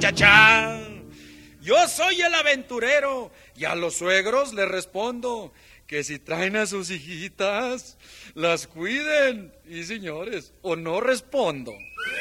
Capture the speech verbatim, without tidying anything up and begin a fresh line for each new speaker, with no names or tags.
Cha-cha. Yo soy el aventurero y a los suegros les respondo que si traen a sus hijitas, las cuiden. Y señores, o no respondo.